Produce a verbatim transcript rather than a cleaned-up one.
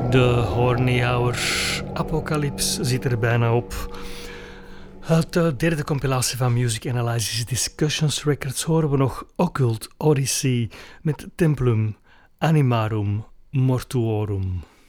De Horny Hour Apocalypse zit er bijna op. Uit de derde compilatie van Music Analysis Discussions Records horen we nog Occult Odyssey met Templum Animarum Mortuorum.